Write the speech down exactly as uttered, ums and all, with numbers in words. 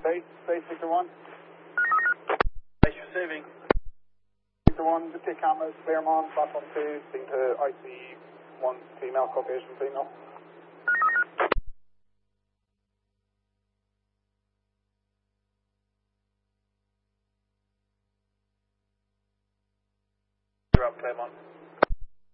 Base, base Victor one. Base receiving. Victor one, just get cameras, Claremont, platform two, speaking to I C one female, Caucasian female. You're up, Claremont.